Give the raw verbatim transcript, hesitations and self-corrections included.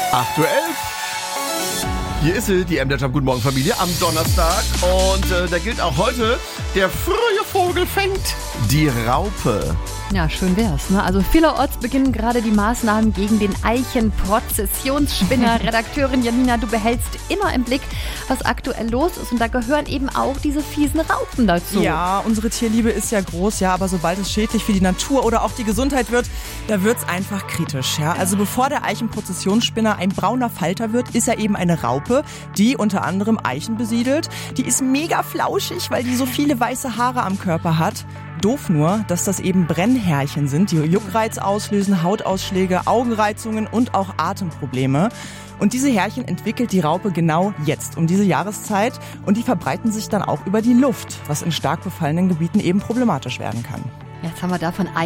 acht Uhr elf. Hier ist sie, die M D J Guten Morgen Familie am Donnerstag. Und äh, da gilt auch heute, der frühe Vogel fängt die Raupe. Ja, schön wär's, ne? Also vielerorts beginnen gerade die Maßnahmen gegen den Eichenprozessionsspinner. Redakteurin Janina, du behältst immer im Blick, was aktuell los ist. Und da gehören eben auch diese fiesen Raupen dazu. Ja, unsere Tierliebe ist ja groß, ja, aber sobald es schädlich für die Natur oder auch die Gesundheit wird, da wird's einfach kritisch, ja. Also bevor der Eichenprozessionsspinner ein brauner Falter wird, ist er eben eine Raupe, die unter anderem Eichen besiedelt. Die ist mega flauschig, weil die so viele weiße Haare am Körper hat. Doof nur, dass das eben Brennhärchen sind, die Juckreiz auslösen, Hautausschläge, Augenreizungen und auch Atemprobleme. Und diese Härchen entwickelt die Raupe genau jetzt, um diese Jahreszeit. Und die verbreiten sich dann auch über die Luft, was in stark befallenen Gebieten eben problematisch werden kann. Jetzt haben wir davon